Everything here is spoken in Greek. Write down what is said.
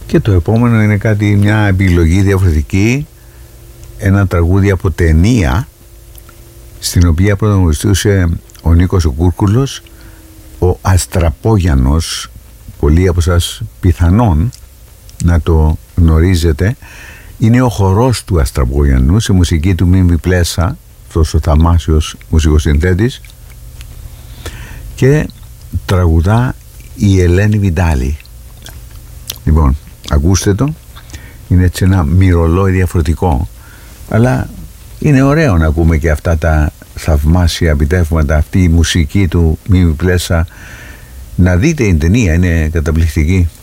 Και το επόμενο είναι μια επιλογή διαφορετική, ένα τραγούδι από ταινία στην οποία πρωταγωνιστούσε ο Νίκος ο Κούρκουλος, ο Αστραπόγιανος. Πολλοί από σας πιθανόν να το γνωρίζετε. Είναι ο χορός του Αστραπόγιανου σε μουσική του Μίμη Πλέσα, αυτός ο θαυμάσιος μουσικοσυνθέτης, και τραγουδά η Ελένη Βιντάλη. Λοιπόν, ακούστε το. Είναι έτσι ένα μυρολόι διαφορετικό, αλλά είναι ωραίο να ακούμε και αυτά τα θαυμάσια επιτεύγματα, αυτή η μουσική του Μίμη Πλέσα. Να δείτε την ταινία, είναι καταπληκτική.